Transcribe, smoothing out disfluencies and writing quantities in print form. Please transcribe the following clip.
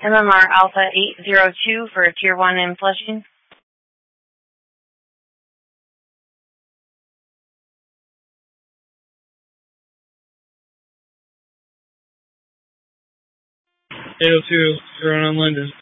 MMR Alpha 802 for Tier 1 in Flushing. Two, you're on London.